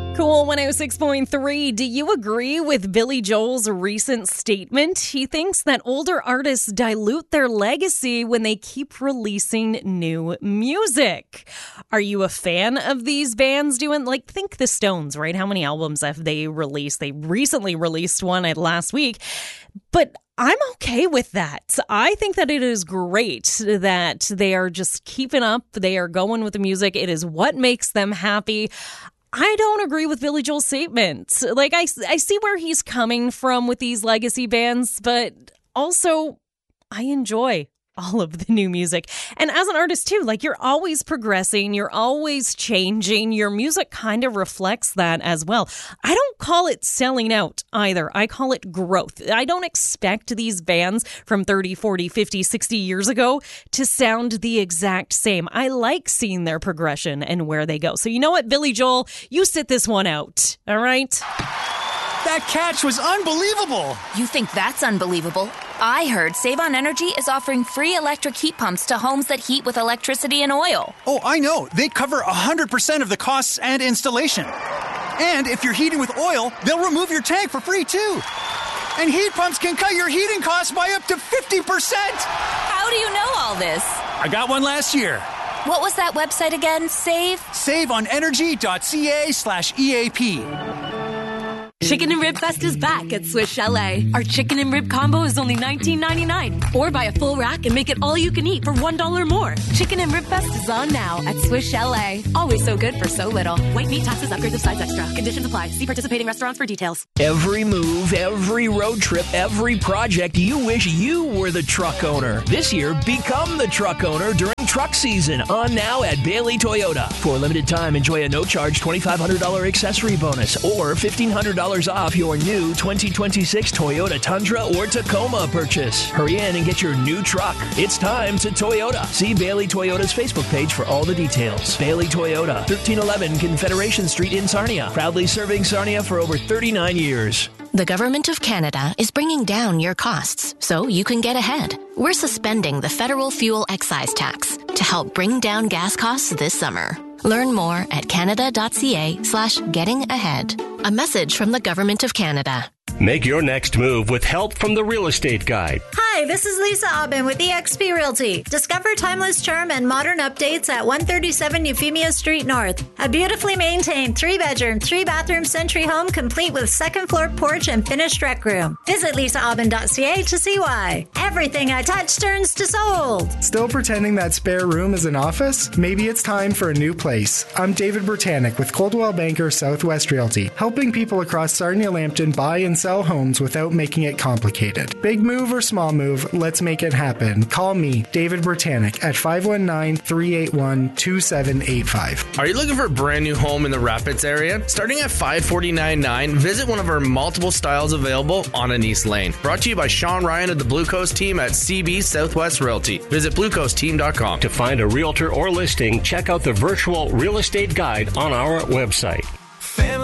Cool 106.3. Do you agree with Billy Joel's recent statement? He thinks that older artists dilute their legacy when they keep releasing new music. Are you a fan of these bands doing, think the Stones, right? How many albums have they released? They recently released one last week, but I'm okay with that. I think that it is great that they are just keeping up. They are going with the music. It is what makes them happy. I don't agree with Billy Joel's statement. I see where he's coming from with these legacy bands, but also I enjoy all of the new music. And as an artist too, you're always progressing, you're always changing. Your music kind of reflects that as well. I don't call it selling out either. I call it growth. I don't expect these bands from 30, 40, 50, 60 years ago to sound the exact same. I like seeing their progression and where they go. So you know what, Billy Joel, you sit this one out, all right? That catch was unbelievable. You think that's unbelievable? I heard Save On Energy is offering free electric heat pumps to homes that heat with electricity and oil. Oh, I know. They cover 100% of the costs and installation. And if you're heating with oil, they'll remove your tank for free, too. And heat pumps can cut your heating costs by up to 50%. How do you know all this? I got one last year. What was that website again? SaveOnEnergy.ca/EAP. Chicken and Rib Fest is back at Swiss Chalet. Our chicken and rib combo is only $19.99. Or buy a full rack and make it all you can eat for $1 more. Chicken and Rib Fest is on now at Swiss Chalet. Always so good for so little. White meat, taxes, upgrades of sides extra. Conditions apply. See participating restaurants for details. Every move, every road trip, every project, you wish you were the truck owner. This year, become the truck owner during truck season. On now at Bailey Toyota. For a limited time, enjoy a no-charge $2,500 accessory bonus or $1,500 off your new 2026 Toyota Tundra or Tacoma purchase. Hurry in and get your new truck. It's time to Toyota. See Bailey Toyota's Facebook page for all the details. Bailey Toyota, 1311 Confederation Street in Sarnia. Proudly serving Sarnia for over 39 years. The Government of Canada is bringing down your costs so you can get ahead. We're suspending the federal fuel excise tax to help bring down gas costs this summer. Learn more at canada.ca/gettingahead. A message from the Government of Canada. Make your next move with help from the Real Estate Guide. Hi, this is Lisa Aubin with eXp Realty. Discover timeless charm and modern updates at 137 Euphemia Street North. A beautifully maintained 3-bedroom, 3-bathroom century home complete with second-floor porch and finished rec room. Visit lisaaubin.ca to see why. Everything I touch turns to sold. Still pretending that spare room is an office? Maybe it's time for a new place. I'm David Bertanik with Coldwell Banker Southwest Realty, helping people across Sarnia-Lambton buy and sell homes without making it complicated. Big move or small move, let's make it happen. Call me, David Bertanik, at 519-381-2785. Are you looking for a brand new home in the Rapids area? Starting at $549.9, visit one of our multiple styles available on Anise Lane. Brought to you by Sean Ryan of the Blue Coast team at CB Southwest Realty. Visit bluecoastteam.com. To find a realtor or listing, check out the virtual real estate guide on our website.